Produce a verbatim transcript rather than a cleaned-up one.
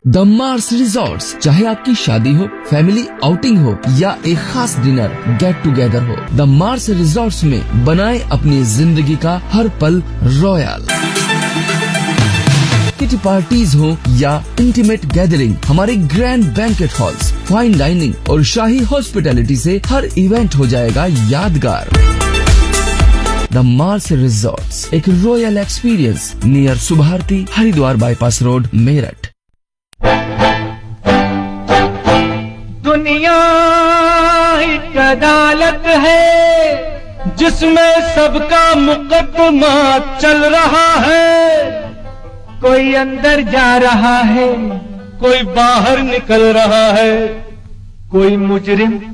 The Mars resorts, चाहे आपकी शादी हो, फैमिली आउटिंग हो या एक खास डिनर गेट टुगेदर हो, द मार्स रिजॉर्ट्स में बनाए अपनी जिंदगी का हर पल रॉयल। किटी पार्टीज हो या इंटीमेट गैदरिंग, हमारे grand banquet halls, fine dining और शाही हॉस्पिटैलिटी से हर इवेंट हो जाएगा यादगार। द मार्स रिजॉर्ट्स, एक royal experience near Subharti, Haridwar bypass road, Meerut. दुनिया एक अदालत है जिसमें सबका मुकदमा चल रहा है। कोई अंदर जा रहा है, कोई बाहर निकल रहा है, कोई मुजरिम